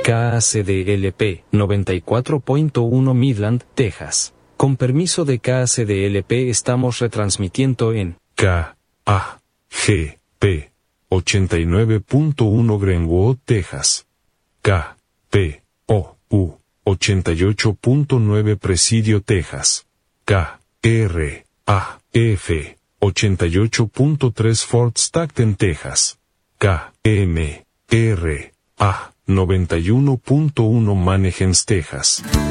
KACDLP 94.1 Midland, Texas. Con permiso de KACDLP estamos retransmitiendo en KAGP 89.1 Greenwood, Texas. KPOU 88.9 Presidio, Texas. KRAF 88.3 Fort Stockton, Texas. KMRA 91.1 Manheim, Texas.